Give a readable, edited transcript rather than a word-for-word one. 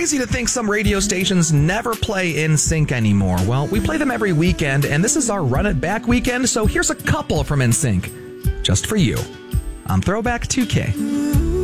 crazy to think some radio stations never play NSYNC anymore. Well, we play them every weekend, and this is our Run It Back weekend, so here's a couple from NSYNC, just for you, on Throwback 2K.